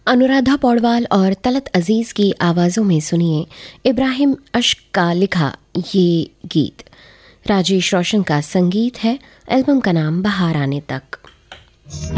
अनुराधा पौडवाल और तलत अजीज की आवाज़ों में सुनिए इब्राहिम अश्क का लिखा ये गीत। राजेश रोशन का संगीत है। एल्बम का नाम बाहर आने तक।